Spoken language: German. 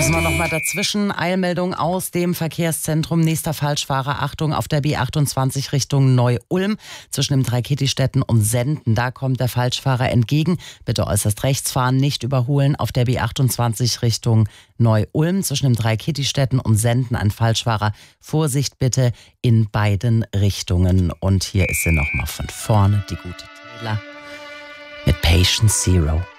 Müssen wir noch mal dazwischen. Eilmeldung aus dem Verkehrszentrum. Nächster Falschfahrer. Achtung, auf der B28 Richtung Neu-Ulm. Zwischen dem Dreikitti-Städten und Senden. Da kommt der Falschfahrer entgegen. Bitte äußerst rechts fahren, nicht überholen. Auf der B28 Richtung Neu-Ulm. Zwischen dem Dreikitti-Städten und Senden ein Falschfahrer. Vorsicht bitte in beiden Richtungen. Und hier ist sie noch mal von vorne, die gute Taylor mit Patient Zero.